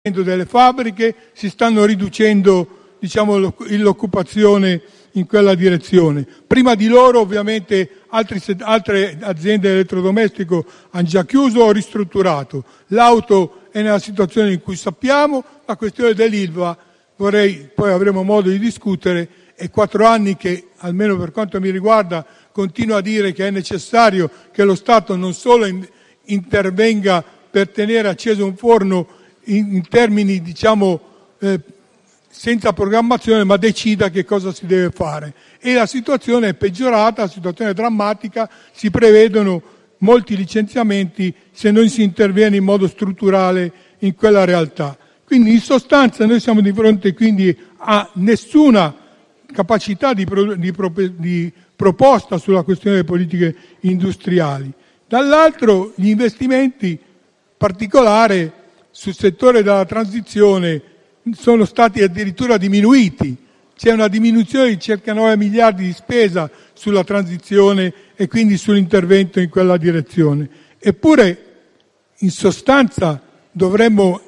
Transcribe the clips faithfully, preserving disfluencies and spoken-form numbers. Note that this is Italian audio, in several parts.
delle fabbriche, si stanno riducendo, diciamo, l'occupazione in quella direzione. Prima di loro ovviamente altri, altre aziende elettrodomestico hanno già chiuso o ristrutturato. L'auto è nella situazione in cui sappiamo. La questione dell'Ilva, vorrei, poi avremo modo di discutere, è quattro anni che, almeno per quanto mi riguarda, continuo a dire che è necessario che lo Stato non solo in, intervenga per tenere acceso un forno in, in termini, diciamo, eh, senza programmazione, ma decida che cosa si deve fare. E la situazione è peggiorata, la situazione è drammatica, si prevedono molti licenziamenti se non si interviene in modo strutturale in quella realtà. Quindi in sostanza noi siamo di fronte quindi a nessuna capacità di, pro, di, pro, di proposta sulla questione delle politiche industriali. Dall'altro gli investimenti, in particolare sul settore della transizione, sono stati addirittura diminuiti. C'è una diminuzione di circa nove miliardi di spesa sulla transizione e quindi sull'intervento in quella direzione. Eppure, in sostanza, dovremmo,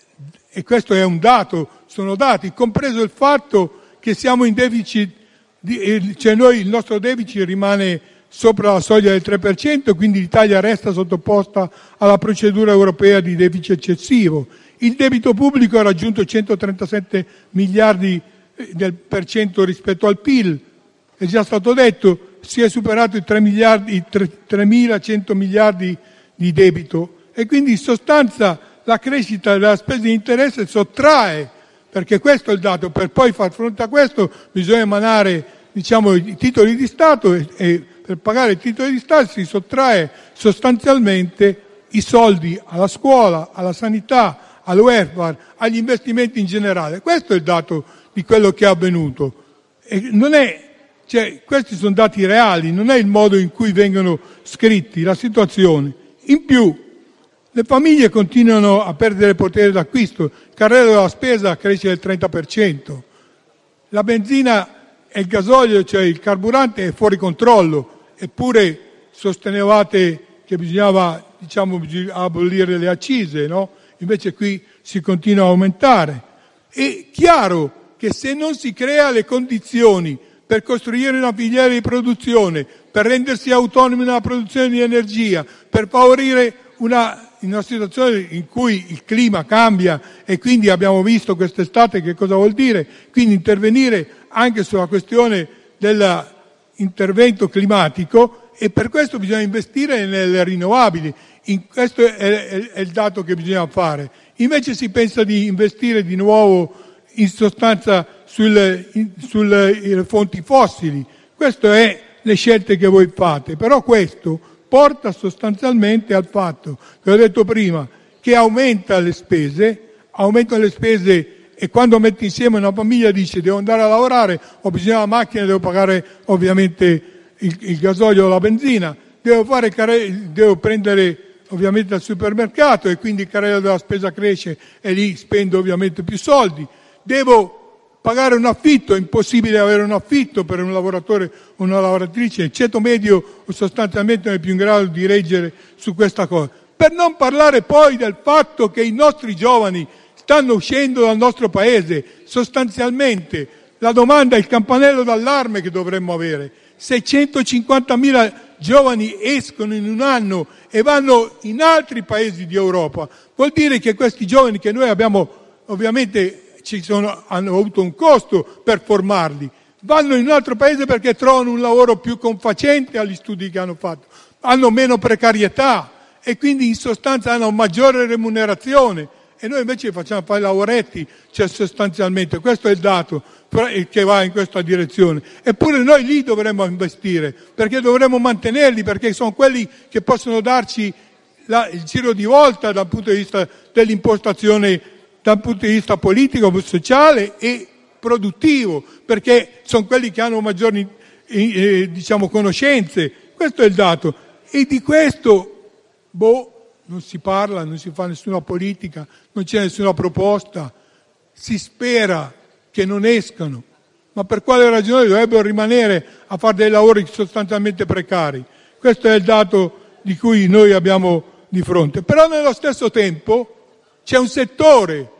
e questo è un dato, sono dati, compreso il fatto che siamo in deficit, cioè noi il nostro deficit rimane sopra la soglia del tre per cento, quindi l'Italia resta sottoposta alla procedura europea di deficit eccessivo. Il debito pubblico ha raggiunto centotrentasette miliardi del per cento rispetto al P I L, è già stato detto, si è superato i tre miliardi, i tremilacento miliardi di debito, e quindi in sostanza la crescita della spesa di interesse sottrae, perché questo è il dato, per poi far fronte a questo bisogna emanare, diciamo, i titoli di Stato e, e per pagare i titoli di Stato si sottrae sostanzialmente i soldi alla scuola, alla sanità, al welfare, agli investimenti in generale. Questo è il dato di quello che è avvenuto. E non è, cioè, questi sono dati reali, non è il modo in cui vengono scritti, la situazione. In più, le famiglie continuano a perdere potere d'acquisto, il carrello della spesa cresce del trenta per cento, la benzina e il gasolio, cioè il carburante, è fuori controllo, eppure sostenevate che bisognava, diciamo, abolire le accise, no? Invece qui si continua a aumentare. È chiaro che se non si crea le condizioni per costruire una filiera di produzione, per rendersi autonomi nella produzione di energia, per favorire una, in una situazione in cui il clima cambia e quindi abbiamo visto quest'estate che cosa vuol dire, quindi intervenire anche sulla questione dell'intervento climatico, e per questo bisogna investire nelle rinnovabili. In questo è, è, è il dato che bisogna fare. Invece si pensa di investire di nuovo in sostanza sulle, in, sulle fonti fossili. Queste sono le scelte che voi fate, però questo porta sostanzialmente al fatto, che ho detto prima, che aumenta le spese, aumentano le spese, e quando metti insieme una famiglia dice devo andare a lavorare, ho bisogno della macchina, devo pagare ovviamente il, il gasolio o la benzina, devo, fare care- devo prendere ovviamente al supermercato e quindi il carrello della spesa cresce e lì spendo ovviamente più soldi, devo pagare un affitto, è impossibile avere un affitto per un lavoratore o una lavoratrice, il ceto medio sostanzialmente non è più in grado di reggere su questa cosa. Per non parlare poi del fatto che i nostri giovani stanno uscendo dal nostro paese, sostanzialmente la domanda è il campanello d'allarme che dovremmo avere. seicentocinquantamila giovani escono in un anno e vanno in altri paesi di Europa, vuol dire che questi giovani che noi abbiamo, ovviamente ci sono, hanno avuto un costo per formarli, vanno in un altro paese perché trovano un lavoro più confacente agli studi che hanno fatto, hanno meno precarietà e quindi in sostanza hanno maggiore remunerazione, e noi invece facciamo fare lavoretti, cioè sostanzialmente questo è il dato che va in questa direzione. Eppure noi lì dovremmo investire, perché dovremmo mantenerli, perché sono quelli che possono darci la, il giro di volta dal punto di vista dell'impostazione, dal punto di vista politico, sociale e produttivo, perché sono quelli che hanno maggiori eh, diciamo conoscenze. Questo è il dato, e di questo boh non si parla, non si fa nessuna politica, non c'è nessuna proposta, si spera che non escano, ma per quale ragione dovrebbero rimanere a fare dei lavori sostanzialmente precari? Questo è il dato di cui noi abbiamo di fronte. Però nello stesso tempo c'è un settore